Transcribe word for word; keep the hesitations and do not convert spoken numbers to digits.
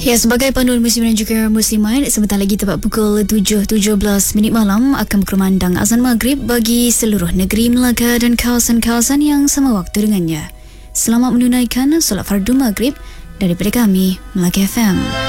Ya, sebagai panduan muslimin dan juga muslimat, sebentar lagi tepat pukul tujuh tujuh belas minit malam akan berkumandang azan maghrib bagi seluruh negeri Melaka dan kawasan-kawasan yang sama waktu dengannya. Selamat menunaikan solat fardu maghrib daripada kami, Melaka F M.